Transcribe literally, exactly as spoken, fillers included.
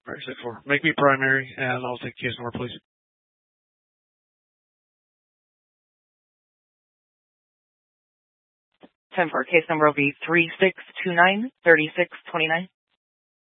Right, six four. Make me primary, and I'll take case number, please. ten four. Case number will be three six two nine, three six two nine.